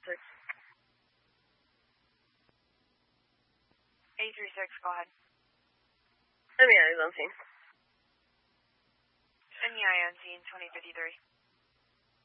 836, go ahead. MEI is on scene. MEI on scene, 2053.